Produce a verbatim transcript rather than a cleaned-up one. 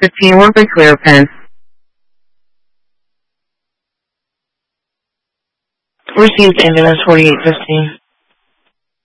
fifteen, work with clear pen. Received ambulance forty-eight fifteen.